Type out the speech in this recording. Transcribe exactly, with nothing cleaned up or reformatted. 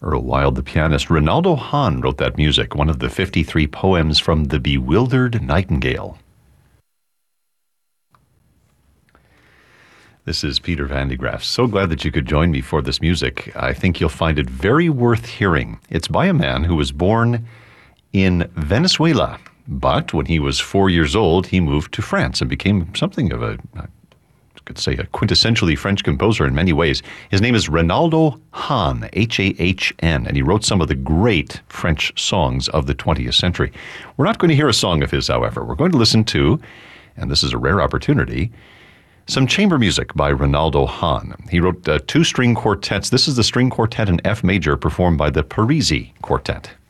Earl Wild, the pianist. Ronaldo Hahn wrote that music, one of the fifty-three poems from The Bewildered Nightingale. This is Peter Van de Graaff. So glad that you could join me for this music. I think you'll find it very worth hearing. It's by a man who was born in Venezuela, but when he was four years old, he moved to France and became something of a, I could say, a quintessentially French composer in many ways. His name is Ronaldo Hahn, H A H N, and he wrote some of the great French songs of the twentieth century. We're not going to hear a song of his, however. We're going to listen to, and this is a rare opportunity, some chamber music by Ronaldo Hahn. He wrote uh, two string quartets. This is the string quartet in F major performed by the Parisi Quartet.